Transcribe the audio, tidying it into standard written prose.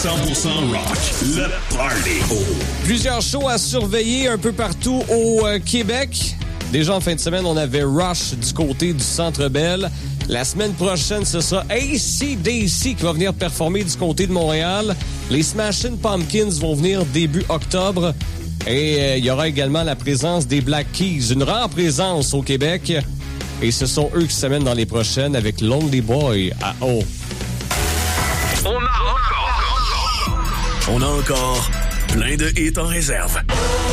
rock, le party. Plusieurs shows à surveiller un peu partout au Québec. Déjà en fin de semaine, on avait Rush du côté du Centre Bell. La semaine prochaine, ce sera AC/DC qui va venir performer du côté de Montréal. Les Smashing Pumpkins vont venir début octobre. Et il y aura également la présence des Black Keys, une rare présence au Québec. Et ce sont eux qui s'amènent dans les prochaines avec Lonely Boy à O. On a encore plein de hits en réserve.